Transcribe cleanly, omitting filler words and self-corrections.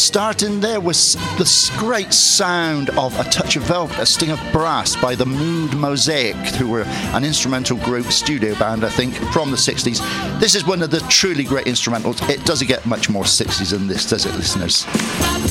Starting there was the great sound of A Touch of Velvet, A Sting of Brass by the Mood Mosaic, who were an instrumental group, studio band, I think, from the 60s. This is one of the truly great instrumentals. It doesn't get much more 60s than this, does it, listeners?